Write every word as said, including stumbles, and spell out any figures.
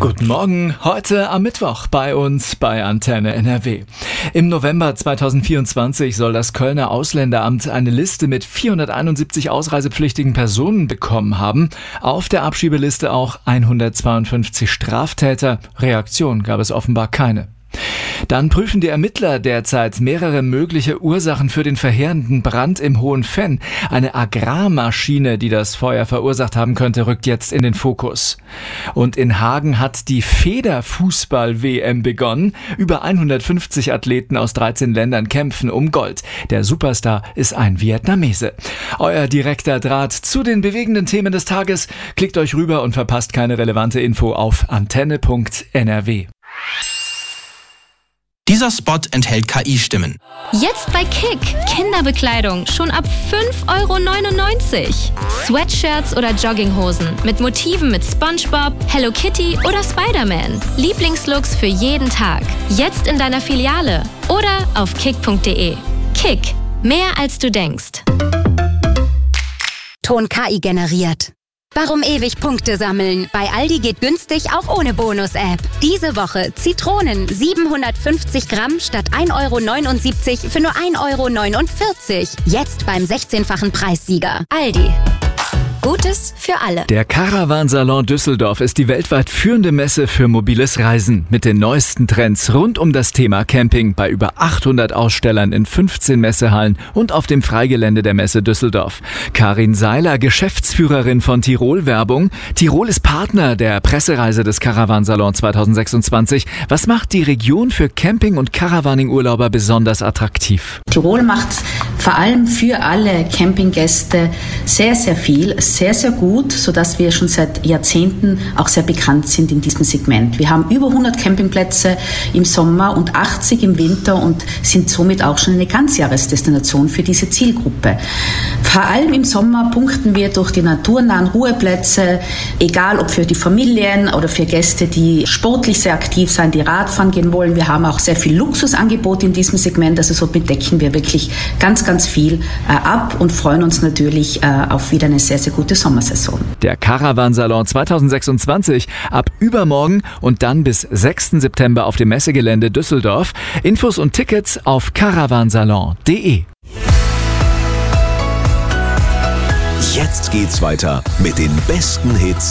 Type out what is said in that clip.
Guten Morgen, heute am Mittwoch bei uns bei Antenne N R W. Im November zweitausendvierundzwanzig soll das Kölner Ausländeramt eine Liste mit vierhunderteinundsiebzig ausreisepflichtigen Personen bekommen haben. Auf der Abschiebeliste auch hundertzweiundfünfzig Straftäter. Reaktion gab es offenbar keine. Dann prüfen die Ermittler derzeit mehrere mögliche Ursachen für den verheerenden Brand im Hohenfenn. Eine Agrarmaschine, die das Feuer verursacht haben könnte, rückt jetzt in den Fokus. Und in Hagen hat die Federfußball-W M begonnen. Über hundertfünfzig Athleten aus dreizehn Ländern kämpfen um Gold. Der Superstar ist ein Vietnamese. Euer direkter Draht zu den bewegenden Themen des Tages. Klickt euch rüber und verpasst keine relevante Info auf antenne punkt n r w. Dieser Spot enthält K I-Stimmen. Jetzt bei Kick. Kinderbekleidung schon ab fünf Euro neunundneunzig. Sweatshirts oder Jogginghosen mit Motiven mit SpongeBob, Hello Kitty oder Spider-Man. Lieblingslooks für jeden Tag. Jetzt in deiner Filiale oder auf kick punkt de. Kick. Mehr als du denkst. Ton K I generiert. Warum ewig Punkte sammeln? Bei Aldi geht günstig auch ohne Bonus-App. Diese Woche Zitronen siebenhundertfünfzig Gramm statt ein Euro neunundsiebzig für nur ein Euro neunundvierzig. Jetzt beim sechzehnfachen Preissieger. Aldi. Gutes für alle. Der Caravansalon Düsseldorf ist die weltweit führende Messe für mobiles Reisen mit den neuesten Trends rund um das Thema Camping bei über achthundert Ausstellern in fünfzehn Messehallen und auf dem Freigelände der Messe Düsseldorf. Karin Seiler, Geschäftsführerin von Tirol Werbung. Tirol ist Partner der Pressereise des Caravansalon zweitausendsechsundzwanzig. Was macht die Region für Camping- und Caravaning-Urlauber besonders attraktiv? Tirol macht vor allem für alle Campinggäste sehr, sehr viel, sehr, sehr gut, sodass wir schon seit Jahrzehnten auch sehr bekannt sind in diesem Segment. Wir haben über hundert Campingplätze im Sommer und achtzig im Winter und sind somit auch schon eine Ganzjahresdestination für diese Zielgruppe. Vor allem im Sommer punkten wir durch die naturnahen Ruheplätze, egal ob für die Familien oder für Gäste, die sportlich sehr aktiv sind, die Radfahren gehen wollen. Wir haben auch sehr viel Luxusangebot in diesem Segment, also so bedecken wir wirklich ganz, ganz viel äh, ab und freuen uns natürlich äh, auf wieder eine sehr, sehr gute Sommersaison. Der Caravansalon zweitausendsechsundzwanzig ab übermorgen und dann bis sechsten September auf dem Messegelände Düsseldorf. Infos und Tickets auf caravansalon punkt de. Jetzt geht's weiter mit den besten Hits